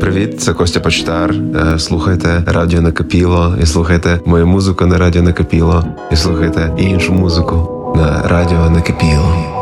Привіт, це Костя Почтар. Слухайте Радіо Накипіло і слухайте мою музику на Радіо Накипіло і слухайте іншу музику на Радіо Накипіло.